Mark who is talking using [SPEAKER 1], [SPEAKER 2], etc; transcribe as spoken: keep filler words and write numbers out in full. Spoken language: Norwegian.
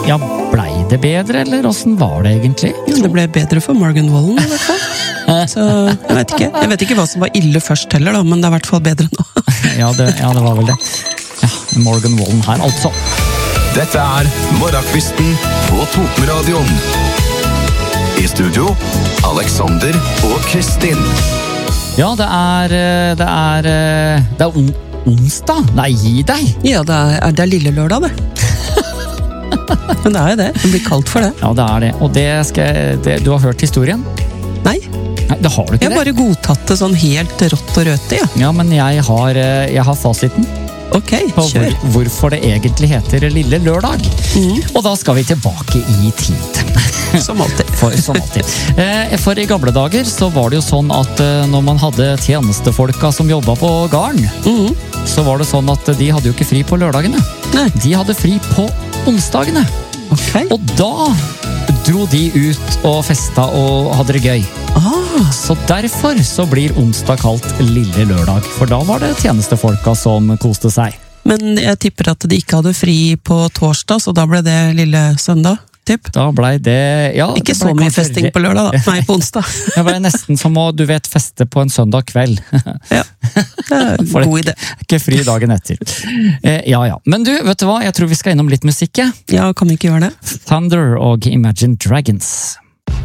[SPEAKER 1] Ja, blei det bedre, eller hvordan var det egentlig?
[SPEAKER 2] Jo, det ble bedre for Morgan Wallen, i hvert fall. Så jeg vet ikke. Jeg vet ikke hva som var ille først heller, da, men det er i hvert fall bedre nå.
[SPEAKER 1] Ja, det, ja, det var vel det. Ja, Morgan Wallen her, altså.
[SPEAKER 3] Dette er Morgenkvisten på Totenradioen. I studio, Alexander og Kristin.
[SPEAKER 1] Ja, det er Det er Det er on onsdag. Nei, gi deg.
[SPEAKER 2] Ja, det er, det er lille lørdag, det. Men det er jo det. Det blir kalt for det.
[SPEAKER 1] Ja, det er det. Og det skal det, du har hørt historien?
[SPEAKER 2] Nei.
[SPEAKER 1] Nei, det har du ikke.
[SPEAKER 2] Jeg har bare godtatt det sånn helt rått og røte, ja.
[SPEAKER 1] Ja, men jeg har, jeg har fasiten.
[SPEAKER 2] Ok,
[SPEAKER 1] på
[SPEAKER 2] kjør.
[SPEAKER 1] Hvor, hvorfor det egentlig heter Lille Lørdag.
[SPEAKER 2] Mm.
[SPEAKER 1] Og da skal vi tilbake i tid.
[SPEAKER 2] Som alltid.
[SPEAKER 1] For, som alltid. Eh, for i gamle dager så var det jo sånn at eh, når man hadde tjenestefolka som jobba på garden,
[SPEAKER 2] Mm.
[SPEAKER 1] så var det sånn at de hadde jo ikke fri på lørdagene.
[SPEAKER 2] Nei.
[SPEAKER 1] De hadde fri på onsdagene.
[SPEAKER 2] Ok.
[SPEAKER 1] Og da dro de ut og festa og hadde det gøy.
[SPEAKER 2] Ah,
[SPEAKER 1] Så derfor så blir onsdag kalt Lille Lørdag. For da var det tjenestefolka som koste seg.
[SPEAKER 2] men jeg tipper at de ikke hadde fri på torsdag, så da ble det lille søndag, tipp.
[SPEAKER 1] Da blei det ja,
[SPEAKER 2] Ikke
[SPEAKER 1] det
[SPEAKER 2] så
[SPEAKER 1] ble
[SPEAKER 2] mye
[SPEAKER 1] kanskje
[SPEAKER 2] festing
[SPEAKER 1] re-
[SPEAKER 2] på lørdag, da. Nei, på onsdag.
[SPEAKER 1] Det ble nesten som å, du vet, feste på en søndag kveld.
[SPEAKER 2] Ja, det er
[SPEAKER 1] For
[SPEAKER 2] god idé.
[SPEAKER 1] Ikke fri dagen etter. Eh, ja, ja. Men du, vet du hva? Jeg tror vi skal innom litt musikk, jeg.
[SPEAKER 2] Ja, kan vi ikke gjøre det?
[SPEAKER 1] Thunder og Imagine Dragons.